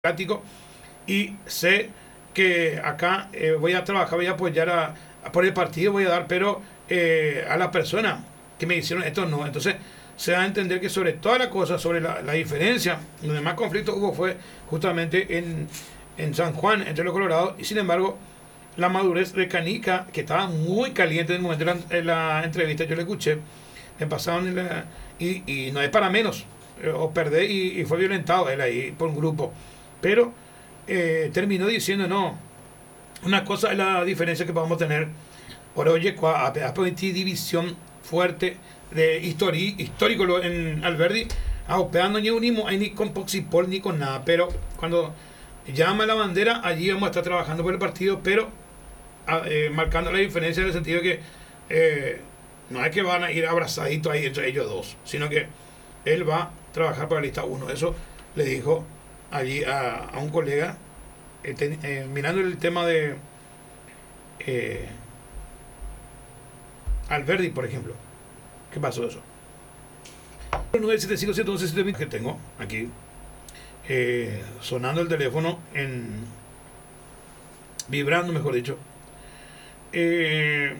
democrático y sé que acá voy a trabajar, voy a apoyar por el partido, voy a dar, pero a las personas que me hicieron esto no. Entonces se da a entender que sobre toda la cosa, sobre la diferencia, donde más conflicto hubo fue justamente en San Juan, entre los Colorados, y sin embargo la madurez de Canica, que estaba muy caliente en el momento de la entrevista, yo le escuché, me pasaron y no es para menos, o perder y fue violentado él ahí por un grupo, pero terminó diciendo no, una cosa es la diferencia que podemos tener por oye a división fuerte de histórico en Alberdi a no unimos ni con Poxipol ni con nada, pero cuando llama la bandera allí vamos a estar trabajando por el partido, pero marcando la diferencia en el sentido de que no es que van a ir abrazaditos ahí entre ellos dos, sino que él va a trabajar para la lista 1. Eso le dijo allí a un colega, mirando el tema de Alberdi, por ejemplo. ¿Qué pasó eso? 975 que tengo aquí, sonando el teléfono, vibrando, mejor dicho. Es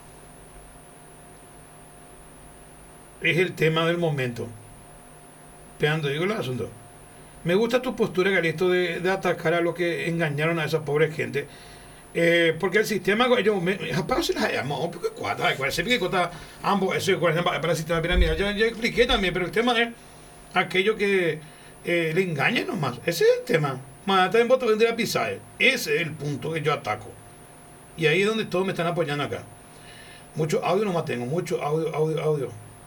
el tema del momento. Te digo el asunto. Me gusta tu postura, Galisto, de atacar a los que engañaron a esa pobre gente. Porque el sistema, ellos, se las llamó, porque se pique cuota ambos, eso para el sistema piramidal. Ya expliqué también, pero el tema es aquello que le engañan nomás. Ese es el tema. Mata en voto de la Pisae. Ese es el punto que yo ataco. Y ahí es donde todos me están apoyando acá. Mucho audio nomás tengo, mucho audio.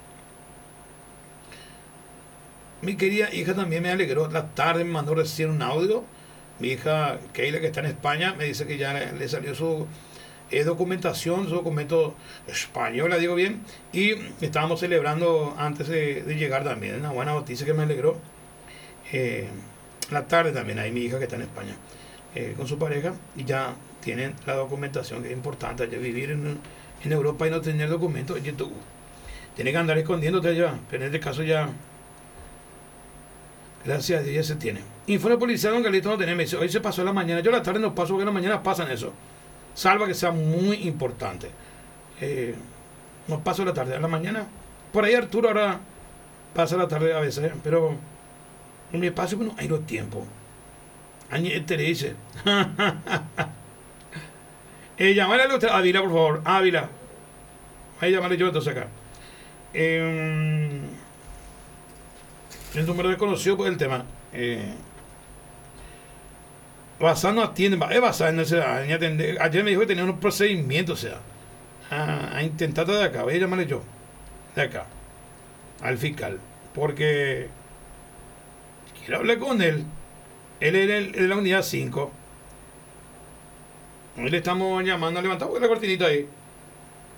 Mi querida hija también me alegró. La tarde me mandó recién un audio. Mi hija Keila, que está en España, me dice que ya le salió su documentación, su documento español, la digo bien. Y estábamos celebrando antes de llegar también. Una buena noticia que me alegró. La tarde también hay mi hija que está en España con su pareja y ya tienen la documentación, que es importante. Ya vivir en Europa y no tener documentos, tiene que andar escondiéndote allá. Pero en este caso ya, gracias a Dios, ya se tiene. Informe policial, don Carlito no tenemos. Hoy se pasó en la mañana. Yo la tarde no paso porque en la mañana pasan eso. Salva que sea muy importante. No paso la tarde. A la mañana. Por ahí Arturo ahora pasa la tarde a veces. Pero en mi espacio no hay los tiempos. Te dice. Llamarle a usted. Ávila, por favor. Ávila. Ahí llamarle yo entonces acá. El número desconocido por el tema. Bazán no atiende, Bazán no se da, ayer me dijo que tenía unos procedimientos, o sea, a intentar de acá, voy a llamarle yo, de acá, al fiscal, porque quiero hablar con él. Él es de la unidad 5. Hoy le estamos llamando a levantar la cortinita ahí.